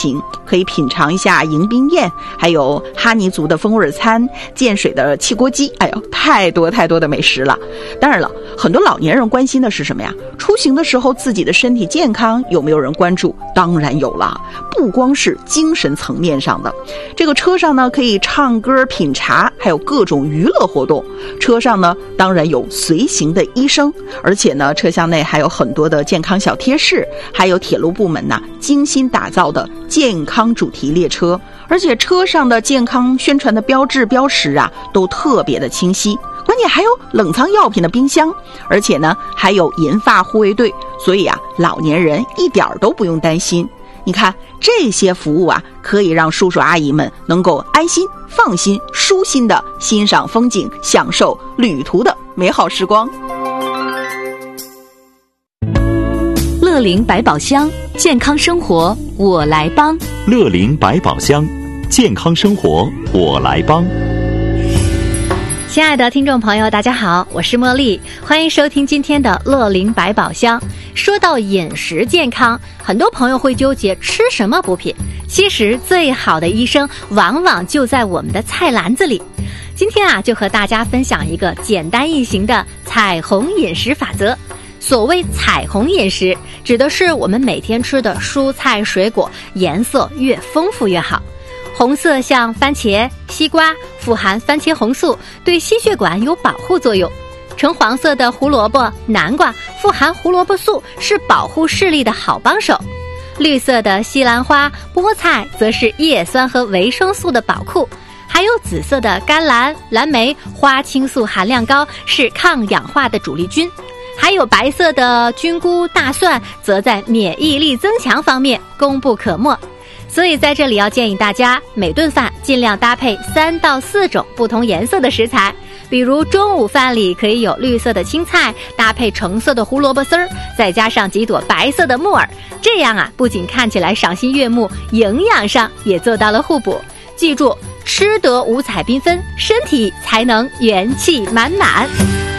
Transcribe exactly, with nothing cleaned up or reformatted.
情，可以品尝一下迎宾宴，还有哈尼族的风味餐、建水的汽锅鸡，哎呦，太多太多的美食了。当然了，很多老年人关心的是什么呀？出行的时候自己的身体健康有没有人关注？当然有了，不光是精神层面上的。这个车上呢可以唱歌品茶，还有各种娱乐活动。车上呢当然有随行的医生，而且呢车厢内还有很多的健康小贴士，还有铁路部门呢精心打造的健康主题列车，而且车上的健康宣传的标志标识啊都特别的清晰。关键还有冷藏药品的冰箱，而且呢还有银发护卫队，所以啊老年人一点都不用担心。你看这些服务啊，可以让叔叔阿姨们能够安心、放心、舒心的欣赏风景，享受旅途的美好时光。 乐龄百宝箱，健康生活我来帮。 乐龄百宝箱，健康生活我来帮。 亲爱的听众朋友大家好，我是茉莉，欢迎收听今天的乐龄百宝箱。说到饮食健康，很多朋友会纠结吃什么补品，其实最好的医生往往就在我们的菜篮子里。今天啊，就和大家分享一个简单易行的彩虹饮食法则。所谓彩虹饮食，指的是我们每天吃的蔬菜水果颜色越丰富越好。红色像番茄、西瓜，富含番茄红素，对心血管有保护作用。橙黄色的胡萝卜、南瓜，富含胡萝卜素，是保护视力的好帮手。绿色的西兰花、菠菜，则是叶酸和维生素的宝库。还有紫色的甘蓝、蓝莓，花青素含量高，是抗氧化的主力军。还有白色的菌菇、大蒜，则在免疫力增强方面功不可没。所以在这里要建议大家，每顿饭尽量搭配三到四种不同颜色的食材，比如中午饭里可以有绿色的青菜，搭配橙色的胡萝卜丝儿，再加上几朵白色的木耳，这样啊，不仅看起来赏心悦目，营养上也做到了互补。记住，吃得五彩缤纷，身体才能元气满满。